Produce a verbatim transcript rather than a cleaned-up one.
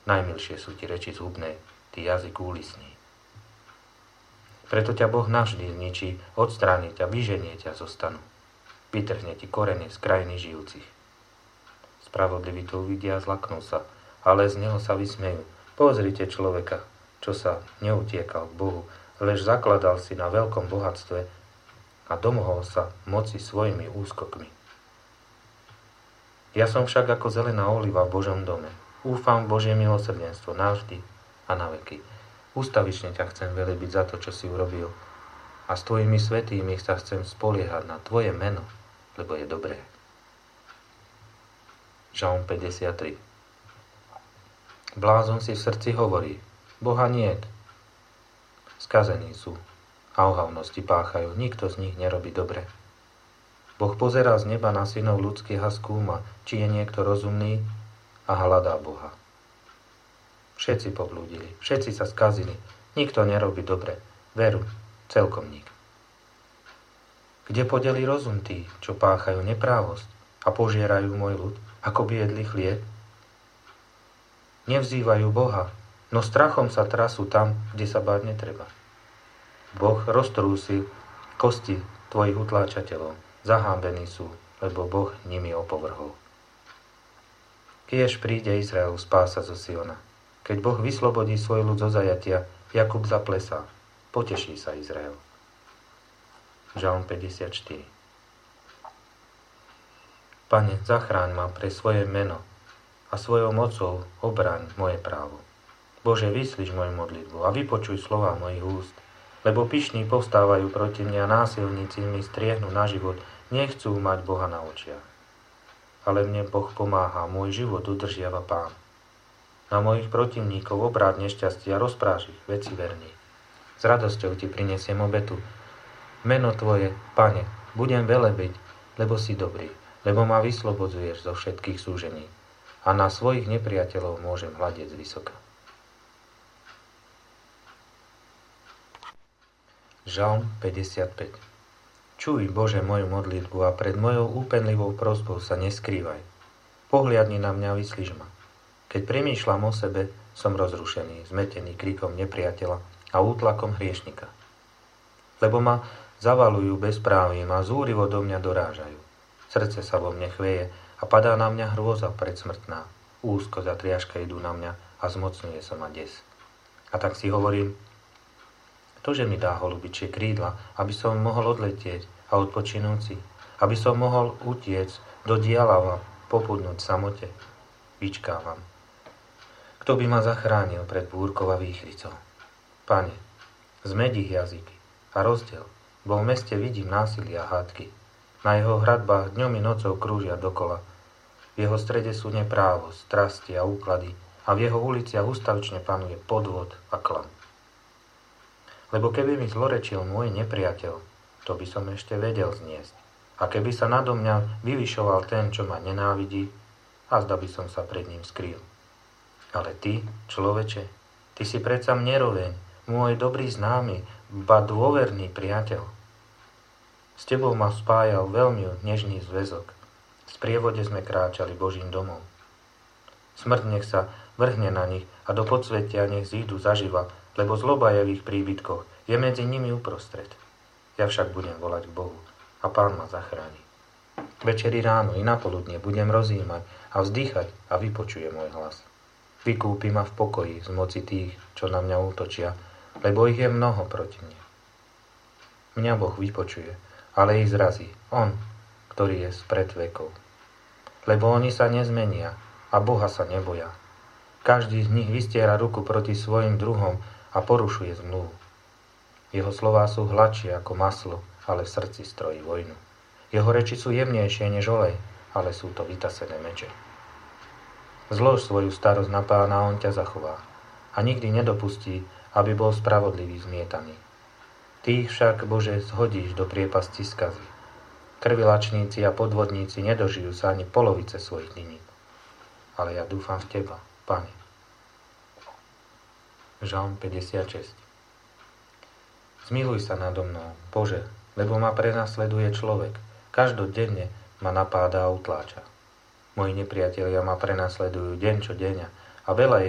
Najmilšie sú ti reči zhubné, ty jazyk úlisný. Preto ťa Boh navždy zničí, odstráni ťa, vyženie ťa zo stanu. Vytrhne ti korene z krajiny žijúcich. Spravodliví to uvidia a zlaknú sa, ale z neho sa vysmejú. Pozrite človeka, čo sa neutiekal k Bohu, lež zakladal si na veľkom bohatstve a domohol sa moci svojimi úskokmi. Ja som však ako zelená oliva v Božom dome. Úfam v Božie milosrdenstvo navždy a na veky. Ústavične ťa chcem velebiť za to, čo si urobil. A s tvojimi svätými sa chcem spoliehať na tvoje meno, lebo je dobré. Žalm päťdesiattri. Blázon si v srdci hovorí, Boha niet. Skazení sú a ohavnosti páchajú, nikto z nich nerobí dobre. Boh pozerá z neba na synov ľudských a skúma, či je niekto rozumný a hľadá Boha. Všetci poblúdili, všetci sa skazili, nikto nerobí dobre, veru, celkom nik. Kde podeli rozum tí, čo páchajú neprávosť a požierajú môj ľud, ako by jedli chlieb? Nevzývajú Boha, no strachom sa trasú tam, kde sa báť netreba. Boh roztrúsil kosti tvojich utláčateľov, zahámbení sú, lebo Boh nimi opovrhol. Kiež príde Izrael spása zo Siona. Keď Boh vyslobodí svoj ľud zo zajatia, Jakub zaplesá. Poteší sa Izrael. Žalm päťdesiatštyri. Pane, zachráň ma pre svoje meno a svojou mocou obráň moje právo. Bože, vyslíš moju modlitbu a vypočuj slová mojich úst, lebo pyšní povstávajú proti mne a násilníci mi striehnú na život, nechcú mať Boha na očiach. Ale mne Boh pomáha, môj život udržiava Pán. Na mojich protivníkov obráť nešťastie a rozpráš ich, veci verní. S radosťou ti prinesiem obetu. Meno tvoje, Pane, budem velebiť, lebo si dobrý, lebo ma vyslobodzuješ zo všetkých súžení a na svojich nepriateľov môžem hľadieť zvysoka. Žalm päťdesiatpäť. Čuj, Bože, moju modlitbu a pred mojou úpenlivou prosbou sa neskrývaj. Pohliadni na mňa, vyslíš ma. Keď premýšľam o sebe, som rozrušený, zmetený krikom nepriateľa a útlakom hriešnika. Lebo ma zavalujú bezprávím a zúrivo do mňa dorážajú. Srdce sa vo mne chveje a padá na mňa hrôza predsmrtná. Úzko za triažka idú na mňa a zmocňuje sa ma des. A tak si hovorím, ktože mi dá holubičie krídla, aby som mohol odletieť a odpočinúť si, aby som mohol utiec do diala a popudnúť samote. Vyčkávam. Kto by ma zachránil pred búrkou a výchricou? Pane, zmed ich jazyky a rozdiel, bo v meste vidím násilie a hádky. Na jeho hradbách dňom i nocou krúžia dokola. V jeho strede sú neprávosť, strasti a úklady a v jeho uliciach ustavične panuje podvod a klam. Lebo keby mi zlorečil môj nepriateľ, to by som ešte vedel zniesť. A keby sa nado mňa vyvyšoval ten, čo ma nenávidí, azda by som sa pred ním skrýl. Ale ty, človeče, ty si predsa neroveň, môj dobrý známy, ba dôverný priateľ. S tebou ma spájal veľmi nežný zväzok. V sprievode sme kráčali Božím domom. Smrť nech sa vrhne na nich a do podsvetia nech zídu zaživa, lebo zloba je v ich príbytkoch, je medzi nimi uprostred. Ja však budem volať k Bohu a Pán ma zachráni. Večeri ráno i napoludne budem rozjímať a vzdýchať a vypočuje môj hlas. Vykúpi ma v pokoji z moci tých, čo na mňa útočia, lebo ich je mnoho proti mne. Mňa Boh vypočuje, ale ich zrazí, on, ktorý je spred vekov. Lebo oni sa nezmenia a Boha sa neboja. Každý z nich vystiera ruku proti svojim druhom a porušuje zmluvu. Jeho slová sú hladšie ako maslo, ale v srdci strojí vojnu. Jeho reči sú jemnejšie než olej, ale sú to vytasené meče. Zlož svoju starosť na Pána, on ťa zachová a nikdy nedopustí, aby bol spravodlivý zmietaný. Tých však, Bože, zhodíš do priepasti skazy. Krvilačníci a podvodníci nedožijú sa ani polovice svojich dní. Ale ja dúfam v Teba, Pane. Žalm päťdesiatšesť. Zmiluj sa nado mnou, Bože, lebo ma prenasleduje človek. Každodenne ma napáda a utláča. Moji nepriatelia ma prenasledujú deň čo deň a veľa je